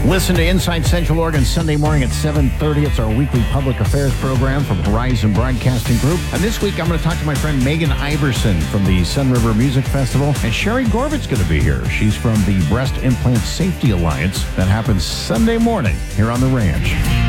Listen to Inside Central Oregon Sunday morning at 7:30. It's our weekly public affairs program from Horizon Broadcasting Group. And this week, I'm going to talk to my friend Megan Iverson from the Sun River Music Festival. And Sherry Gorvit's going to be here. She's from the Breast Implant Safety Alliance. That happens Sunday morning here on The Ranch.